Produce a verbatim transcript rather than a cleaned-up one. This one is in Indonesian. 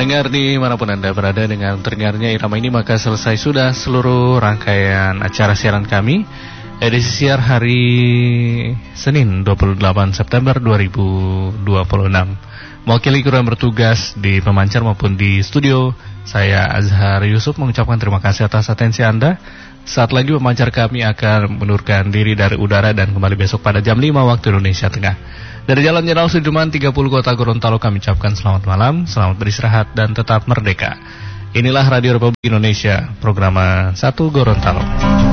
Pendengar dimanapun Anda berada, dengan terdengarnya irama ini maka selesai sudah seluruh rangkaian acara siaran kami edisi siar hari Senin dua puluh delapan September dua ribu dua puluh enam. Mewakili kru yang bertugas di pemancar maupun di studio, saya Azhar Yusuf mengucapkan terima kasih atas atensi Anda. Saat lagi pemancar kami akan mengundurkan diri dari udara dan kembali besok pada jam lima waktu Indonesia Tengah. Dari Jalan Jenderal Sudirman tiga puluh Kota Gorontalo kami ucapkan selamat malam, selamat beristirahat dan tetap merdeka. Inilah Radio Republik Indonesia, program satu Gorontalo.